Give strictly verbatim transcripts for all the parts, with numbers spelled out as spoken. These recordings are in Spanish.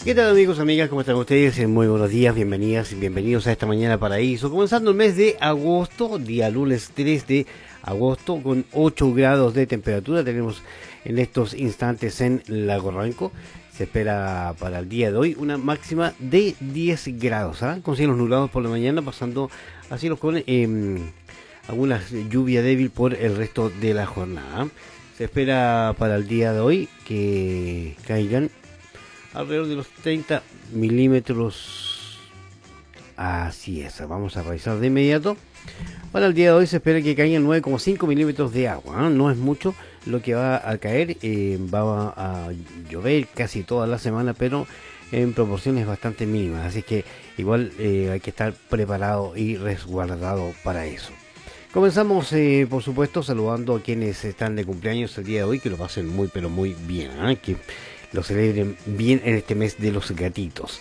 ¿Qué tal, amigos, amigas? ¿Cómo están ustedes? Muy buenos días, bienvenidas y bienvenidos a esta mañana paraíso. Comenzando el mes de agosto, día lunes tres de agosto, con ocho grados de temperatura. Tenemos en estos instantes en Lago Ranco. Se espera para el día de hoy una máxima de diez grados, ¿eh? Con cielos nublados por la mañana, pasando a cielos con eh, alguna lluvia débil por el resto de la jornada. Se espera para el día de hoy que caigan alrededor de los treinta milímetros. Así es, vamos a revisar de inmediato. Para el día de hoy se espera que caigan nueve coma cinco milímetros de agua, ¿eh? No es mucho lo que va a caer, eh, va a llover casi toda la semana, pero en proporciones bastante mínimas, así que igual eh, hay que estar preparado y resguardado para eso. Comenzamos, eh, por supuesto, saludando a quienes están de cumpleaños el día de hoy, que lo pasen muy, pero muy bien, ¿eh? Que lo celebren bien en este mes de los gatitos.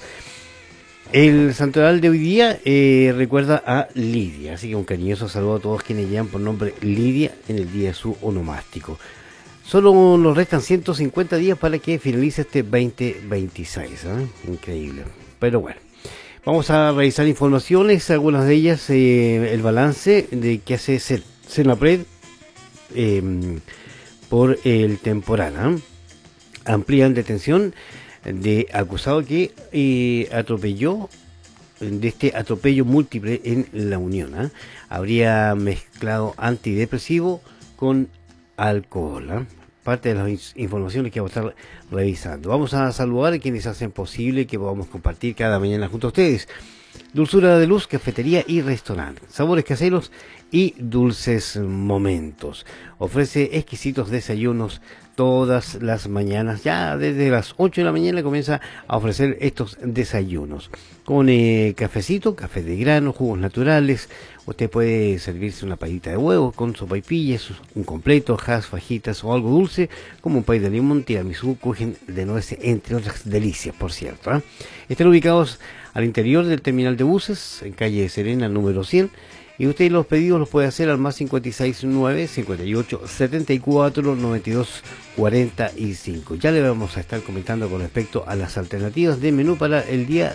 El santoral de hoy día eh, recuerda a Lidia, así que un cariñoso saludo a todos quienes llevan por nombre Lidia en el día de su onomástico. Solo nos restan ciento cincuenta días para que finalice este veinte veintiséis, ¿eh? Increíble, pero bueno. Vamos a revisar informaciones, algunas de ellas, eh, el balance de que hace Senapred eh, por el temporal, ¿eh? Amplían detención de acusado que eh, atropelló, de este atropello múltiple en La Unión, ¿eh? Habría mezclado antidepresivo con alcohol, ¿eh? Parte de las informaciones que vamos a estar revisando. Vamos a saludar a quienes hacen posible que podamos compartir cada mañana junto a ustedes. Dulzura de Luz, cafetería y restaurante. Sabores caseros y dulces momentos. Ofrece exquisitos desayunos todas las mañanas. Ya desde las ocho de la mañana comienza a ofrecer estos desayunos. Con eh, cafecito, café de grano, jugos naturales. Usted puede servirse una paillita de huevo con sopaipillas, un completo, hash, fajitas o algo dulce, como un pay de limón, tiramisú, kuchen de nueces, entre otras delicias, por cierto, ¿eh? Están ubicados al interior del terminal de buses, en calle Serena, número cien, y usted los pedidos los puede hacer al más cincuenta y seis nueve, cincuenta y ocho, setenta y cuatro, noventa y dos, cuarenta y cinco. Ya le vamos a estar comentando con respecto a las alternativas de menú para el día